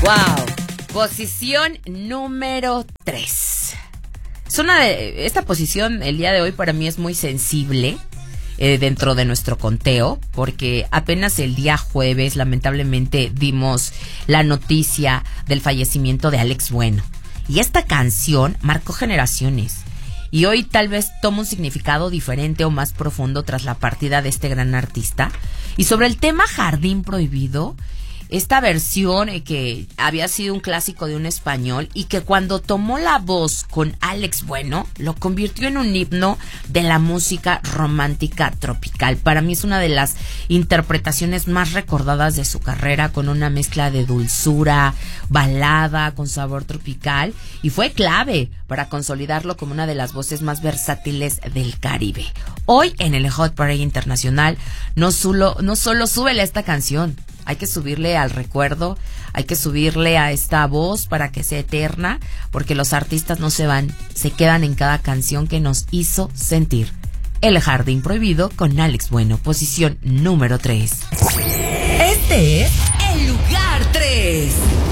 Wow. Posición número 3. Esta posición el día de hoy para mí es muy sensible dentro de nuestro conteo, porque apenas el día jueves lamentablemente dimos la noticia del fallecimiento de Alex Bueno. Y esta canción marcó generaciones. Y hoy tal vez toma un significado diferente o más profundo tras la partida de este gran artista. Y sobre el tema Jardín Prohibido, esta versión que había sido un clásico de un español y que cuando tomó la voz con Alex Bueno, lo convirtió en un himno de la música romántica tropical. Para mí es una de las interpretaciones más recordadas de su carrera, con una mezcla de dulzura, balada, con sabor tropical, y fue clave para consolidarlo como una de las voces más versátiles del Caribe. Hoy en el Hot Parade Internacional no solo súbele a esta canción, hay que subirle al recuerdo, hay que subirle a esta voz para que sea eterna, porque los artistas no se van, se quedan en cada canción que nos hizo sentir. El Jardín Prohibido con Alex Bueno, posición número 3. Este es el lugar 3.